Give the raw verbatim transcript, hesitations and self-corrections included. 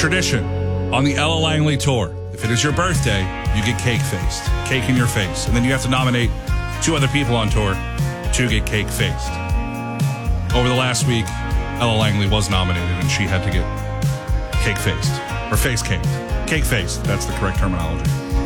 tradition on the Ella Langley Tour. If it is your birthday, you get cake-faced. Cake in your face. And then you have to nominate two other people on tour to get cake-faced. Over the last week, Ella Langley was nominated, and she had to get cake-faced. Or face-caked. Cake-faced, that's the correct terminology.